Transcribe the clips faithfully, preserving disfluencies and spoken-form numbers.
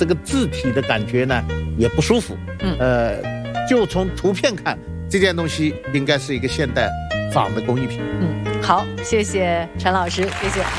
这个字体的感觉呢也不舒服。嗯，呃，就从图片看，这件东西应该是一个现代仿的工艺品。 嗯，好，谢谢陈老师，谢谢。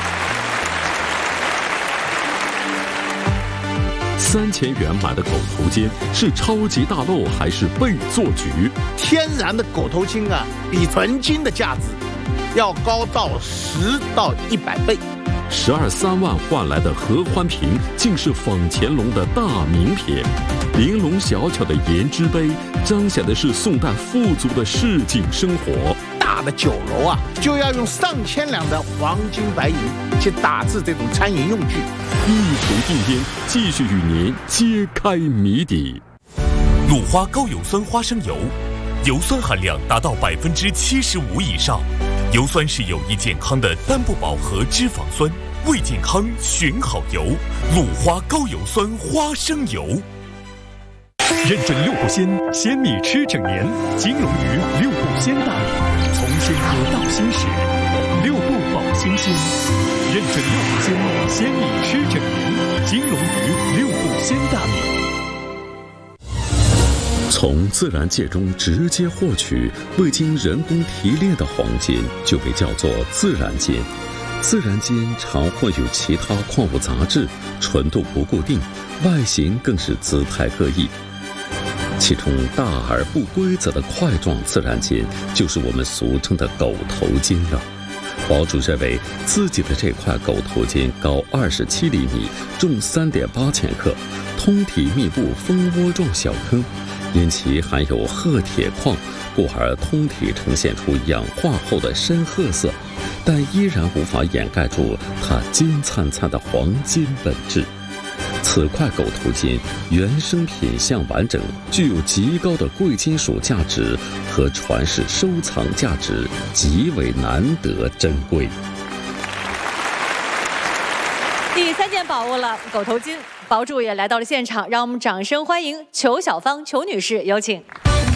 三千元买的狗头尖是超级大漏还是被做局？ 天然的狗头金啊，比纯金的价值要高到十到一百倍。 十二三万换来的合欢瓶，竟是仿乾隆的大名品。玲珑小巧的颜之杯，彰显的是宋代富足的市井生活。 大的酒楼啊，就要用上千两的黄金白银去打制这种餐饮用具。 一筹定烟，继续与您揭开谜底。 鲁花高油酸花生油，油酸含量达到百分之七十五以上。油酸是有益健康的单不饱和脂肪酸，为健康选好油。鲁花高油酸花生油。 认准六步鲜，鲜米吃整年。金龙鱼六步鲜大米，从鲜喝到新时，六步保新鲜。认准六步鲜，鲜米吃整年。金龙鱼六步鲜大米。 从自然界中直接获取未经人工提炼的黄金，就被叫做自然金。自然金常混有其他矿物杂质，纯度不固定，外形更是姿态各异。其中大而不规则的块状自然金，就是我们俗称的狗头金了。堡主认为自己的这块狗头金高二十七厘米，重三点八千克，通体密布蜂窝状小坑，因其含有褐铁矿，故而通体呈现出氧化后的深褐色，但依然无法掩盖住它金灿灿的黄金本质。此块狗头金原生品相完整，具有极高的贵金属价值和传世收藏价值，极为难得珍贵。 第三件宝物了，狗头金，堡主也来到了现场，让我们掌声欢迎裘小芳裘女士，有请。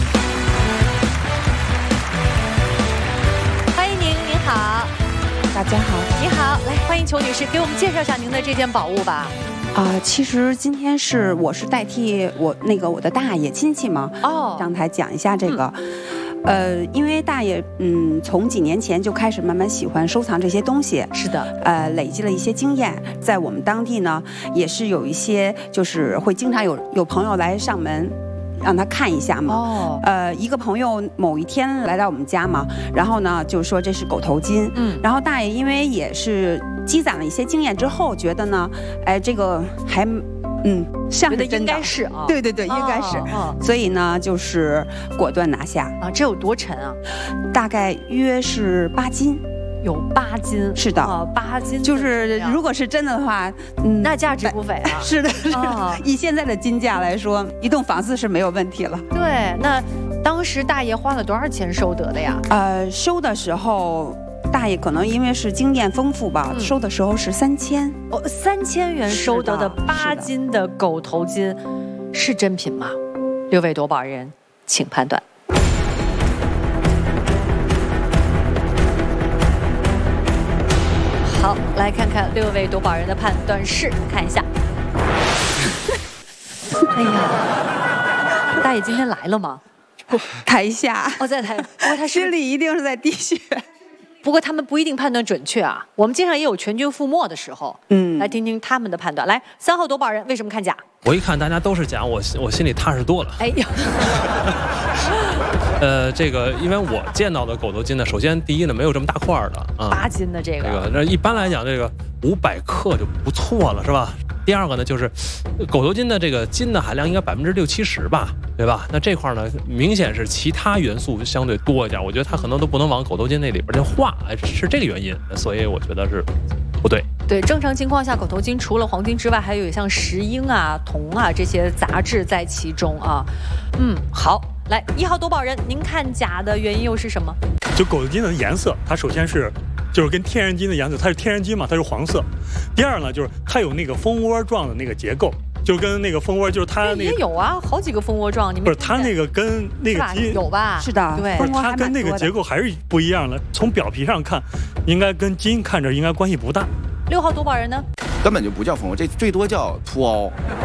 欢迎您，您好。 大家好， 你好，来欢迎裘女士，给我们介绍一下您的这件宝物吧。 啊、呃，其实今天是我是代替我那个我的大爷亲戚嘛， 哦， 上台讲一下这个。嗯呃，因为大爷，嗯，从几年前就开始慢慢喜欢收藏这些东西， 是的， 呃，累积了一些经验，在我们当地呢，也是有一些，就是会经常有有朋友来上门，让他看一下嘛。哦，呃，一个朋友某一天来到我们家嘛，然后呢，就说这是狗头金，嗯，然后大爷因为也是积攒了一些经验之后，觉得呢，哎，这个还。嗯，像是真的， 应该是啊， 对对对，应该是， 哦哦、 所以呢，就是果断拿下啊。这有多沉啊？ 大概约是八斤， 有八斤， 是的， 哦、八斤， 就是如果是真的的话， 嗯，那价值不菲啊。 是的，是的、哦，以现在的金价来说，一栋房子是没有问题了。 对，那当时大爷花了多少钱收得的呀？ 呃，收的时候。大爷可能因为是经验丰富吧，嗯、收的时候是三千哦，三千元收得的八斤的狗头金，是真品吗？六位夺宝人，请判断。好，来看看六位夺宝人的判断是，看一下。哎呀，大爷今天来了吗？ 不，台下。 哦，在台，不过他心里一定是在滴血。 不过他们不一定判断准确啊，我们经常也有全军覆没的时候。嗯，来听听他们的判断。来，三号夺宝人为什么看假？ 我一看大家都是假，我我心里踏实多了。哎呀，呃，这个因为我见到的狗头金呢，首先第一呢没有这么大块的啊， 八斤的这个， 这个那一般来讲这个五百克就不错了，是吧？第二个呢，就是狗头金的这个金的含量应该百分之六七十吧，对吧？那这块呢，明显是其他元素相对多一点，我觉得它可能都不能往狗头金那里边去化，是这个原因，所以我觉得是不对。 对，正常情况下，狗头金除了黄金之外，还有像石英啊、铜啊这些杂质在其中啊。嗯，好，来一号夺宝人，您看假的原因又是什么？ 就狗头金的颜色，它首先是。就是跟天然金的颜色，它是天然金嘛，它是黄色。第二呢，就是它有那个蜂窝状的那个结构，就跟那个蜂窝，就是它那个也有啊，好几个蜂窝状，你们不是它那个跟那个金有吧？ 是的， 对， 不是它跟那个结构还是不一样的。从表皮上看，应该跟金看着应该关系不大。 六号夺宝人呢？ 根本就不叫蜂窝，这最多叫凸凹。